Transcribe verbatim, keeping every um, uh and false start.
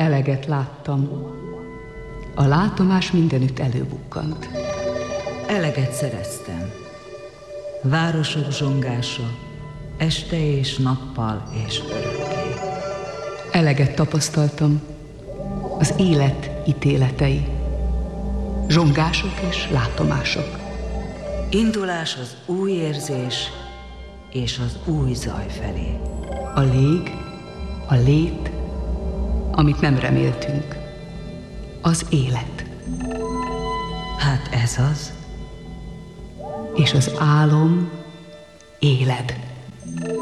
eleget láttam. A látomás mindenütt előbukkant. Eleget szereztem. Városok zsongása, este és nappal és örökké. Eleget tapasztaltam. Az élet ítéletei. Zsongások és látomások. Indulás az új érzés és az új zaj felé. A lég, a lét, amit nem reméltünk. Az élet. Hát ez az. És az álom éled.